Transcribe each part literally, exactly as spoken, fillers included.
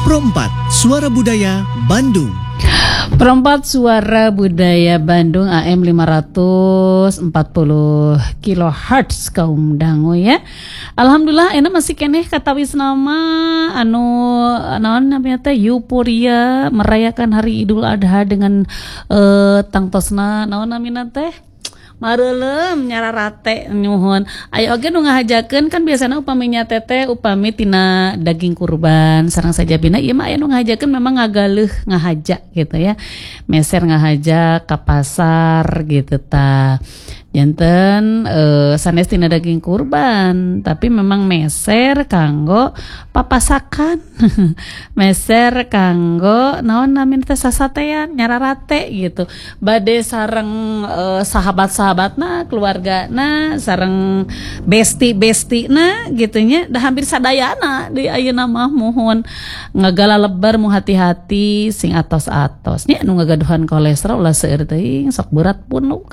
Pro empat Suara Budaya Bandung. Pro empat Suara Budaya Bandung A M lima ratus empat puluh kilohertz kaum dangu ya. Alhamdulillah enak masih keneh katawis nama anu naon namanya teh euforia merayakan Hari Idul Adha dengan uh, tangtosna naon namina teh marelem nyararate nyuhun. Ayo oge nu ngahajakeun kan biasana upami nya teteh upami tina daging kurban sareng sajabina ieu mah aya nu ngahajakeun memang ngagaleuh ngahaja gitu ya. Meser ngahaja ka pasar gitu ta. Janten eh, sanes tina daging kurban tapi memang meser kanggo papasakan meser kanggo naon namin teh sasatean nyararate gitu bade sareng eh, sahabat-sahabatna keluargana sareng besti-bestina gitunya dah hampir sadayana di ayeuna mah mohon ngagala lebar mu hati-hati sing atos-atos nya anu ngagaduhan kolesterol ulah seueur teuing sok berat punuk.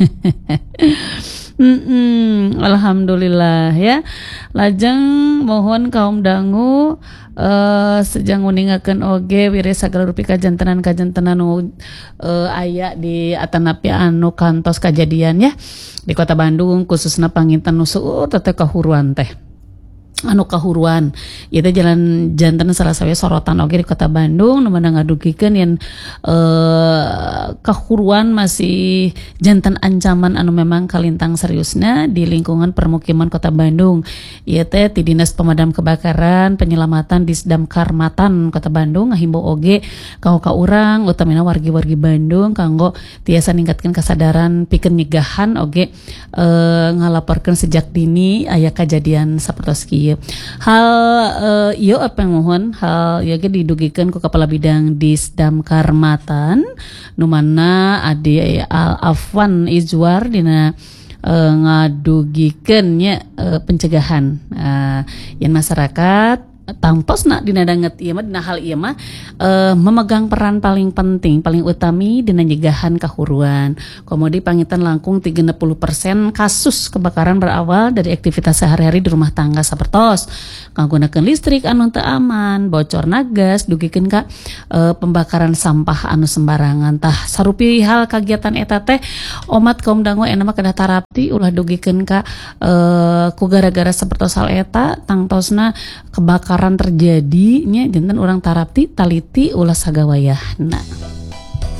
Mm-mm, alhamdulillah ya. Lajeng mohon kaum dangu uh, sejang nguningakeun oge wiri sagala rupi kajantenan kajantenan nu uh, aya di atanapi anu kantos kajadian ya di Kota Bandung khususna panginten nu seueur teh kahuruan teh anu kahuruan ieu teh jalan janten salah sawe sorotan oge di Kota Bandung nu meunang ngadugikeun yen eh kahuruan masih janten ancaman anu memang kalintang seriusna di lingkungan permukiman Kota Bandung. Ieu teh ti Dinas Pemadam Kebakaran Penyelamatan Disdamkar Matan Kota Bandung ngahimbau oge ka urang utamina wargi-wargi Bandung kanggo tiasa ningkatkeun kasadaran pikeun nyegahan oge eh ngalaporkeun sejak dini aya kajadian sapertos kieu. Hal uh, iyo apa yang mohon hal ieu ge didugikeun ku Kepala Bidang Disdamkar Matan nu mana adi Al Afwan Izwar dina uh, ngadugikeun nya uh, pencegahan uh, yen masyarakat tangtosna dina danget ieu mah dina hal ieu mah uh, memegang peran paling penting paling utami dina nyegahan kahuruan. Komodi pangitan langkung tiga puluh persen kasus kebakaran berawal dari aktivitas sehari-hari di rumah tangga sapertos nggunakeun listrik anu teu aman, bocorna gas, dugikeun ka uh, pembakaran sampah anu sembarangan. Tah sarupi hal kagiatan eta teh umat kaum dangu ena mah kedah tarapti ulah dugikeun ka uh, ku gara-gara sapertos hal eta tangtosna kebakaran terjadi nya janten urang tarapti taliti ulah sagawayahna.